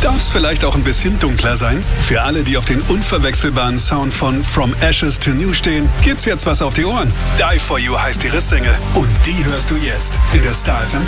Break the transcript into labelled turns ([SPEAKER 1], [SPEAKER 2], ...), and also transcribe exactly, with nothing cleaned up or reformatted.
[SPEAKER 1] Darf's vielleicht auch ein bisschen dunkler sein? Für alle, die auf den unverwechselbaren Sound von From Ashes to New stehen, gibt's jetzt was auf die Ohren. Die For You heißt ihre Single und die hörst du jetzt in der Star F M